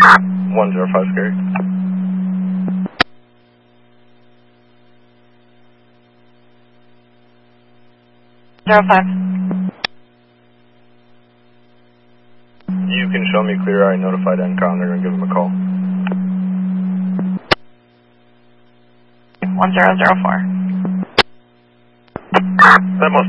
105 Scary. Zero 05. You can show me clear. I notified NCOM. They're going to give them a call. 1004. That must